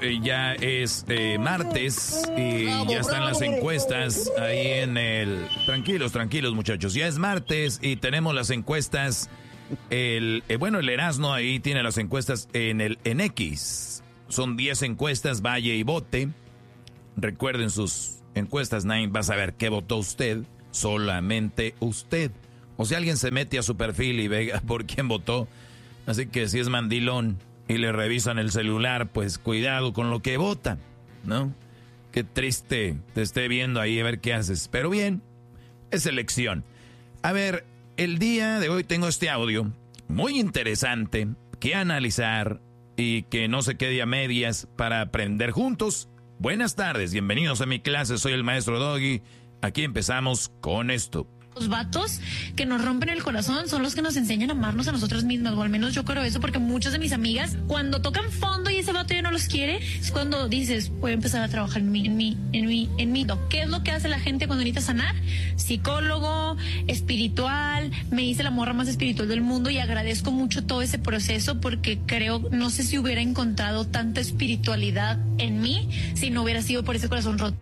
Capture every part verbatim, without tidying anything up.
eh, ya es eh, martes y bravo, ya están bravo. Las encuestas ahí en el... Tranquilos, tranquilos muchachos, ya es martes y tenemos las encuestas, el eh, bueno, el Erasmo ahí tiene las encuestas en el en X. Son diez encuestas, vaya y vote. Recuerden sus encuestas, nadie va a saber qué votó usted, solamente usted. O si alguien se mete a su perfil y ve por quién votó, así que si es mandilón y le revisan el celular, pues cuidado con lo que vota, ¿no? Qué triste te esté viendo ahí a ver qué haces. Pero bien, es elección. A ver, el día de hoy tengo este audio muy interesante que analizar y que no se quede a medias para aprender juntos. Buenas tardes, bienvenidos a mi clase, soy el maestro Doggy. Aquí empezamos con esto. Los vatos que nos rompen el corazón son los que nos enseñan a amarnos a nosotros mismos, o al menos yo creo eso, porque muchas de mis amigas, cuando tocan fondo y ese vato ya no los quiere, es cuando dices, voy a empezar a trabajar en mí, en mí, en mí, en mí. ¿Qué es lo que hace la gente cuando necesita sanar? Psicólogo, espiritual, me hice la morra más espiritual del mundo y agradezco mucho todo ese proceso porque creo, no sé si hubiera encontrado tanta espiritualidad en mí si no hubiera sido por ese corazón roto.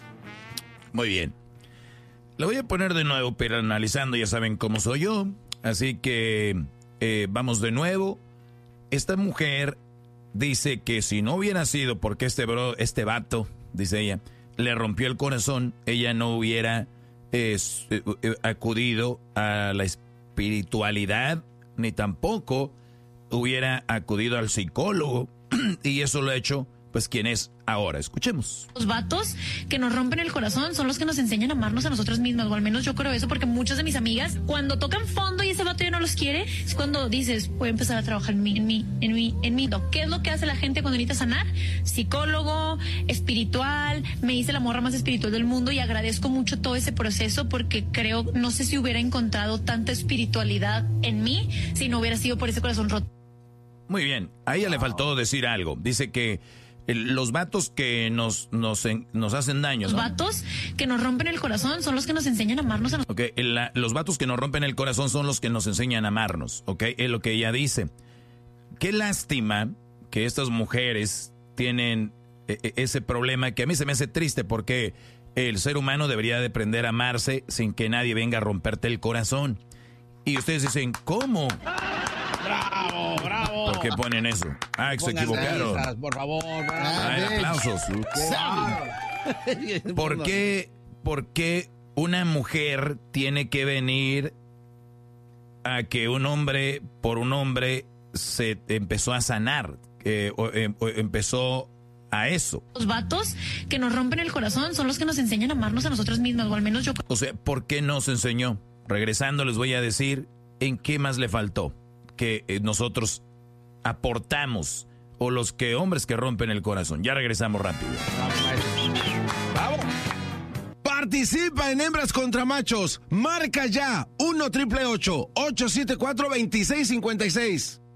Muy bien. Lo voy a poner de nuevo, pero analizando, ya saben cómo soy yo. Así que eh, vamos de nuevo. Esta mujer dice que si no hubiera sido porque este bro, este vato, dice ella, le rompió el corazón, ella no hubiera eh, eh, acudido a la espiritualidad, ni tampoco hubiera acudido al psicólogo. Y eso lo ha hecho, pues, quien es ahora. Escuchemos. Los vatos que nos rompen el corazón son los que nos enseñan a amarnos a nosotros mismos, o al menos yo creo eso, porque muchas de mis amigas, cuando tocan fondo y ese vato ya no los quiere, es cuando dices, voy a empezar a trabajar en mí, en mí, en mí, en mí. ¿Qué es lo que hace la gente cuando necesita sanar? Psicólogo, espiritual, me hice la morra más espiritual del mundo y agradezco mucho todo ese proceso porque creo, no sé si hubiera encontrado tanta espiritualidad en mí si no hubiera sido por ese corazón roto. Muy bien, a ella le faltó decir algo. Dice que los vatos que nos, nos, nos hacen daño, Los ¿no? vatos que nos rompen el corazón son los que nos enseñan a amarnos a nosotros. Ok, la, los vatos que nos rompen el corazón son los que nos enseñan a amarnos, ok, es lo que ella dice. Qué lástima que estas mujeres tienen ese problema que a mí se me hace triste porque el ser humano debería de aprender a amarse sin que nadie venga a romperte el corazón. Y ustedes dicen, ¿cómo? ¡Bravo, bravo! ¿Por qué ponen eso? Ah, que se equivocaron. Risas, por favor. Ah, aplausos. ¿Por qué, ¿Por qué una mujer tiene que venir a que un hombre, por un hombre, se empezó a sanar? Eh, o, eh, o empezó a eso. Los vatos que nos rompen el corazón son los que nos enseñan a amarnos a nosotros mismos, o al menos yo... O sea, ¿por qué nos enseñó? Regresando les voy a decir en qué más le faltó que eh, nosotros aportamos, o los que hombres que rompen el corazón. Ya regresamos rápido. ¡Vamos! Participa en Hembras contra Machos. Marca ya uno triple ocho, ocho siete cuatro, dos seis cinco seis.